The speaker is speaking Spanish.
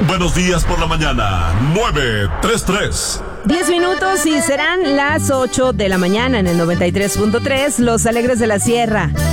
Buenos días por la mañana, 933. 10 minutos y serán las 8 de la mañana en el 93.3, Los Alegres de la Sierra.